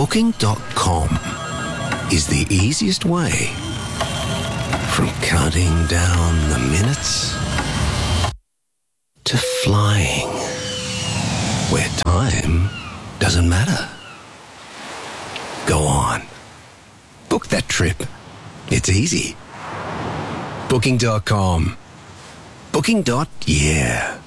Booking.com is the easiest way from counting down the minutes to flying where time doesn't matter. Go on. Book that trip. It's easy. Booking.com. Booking. Yeah.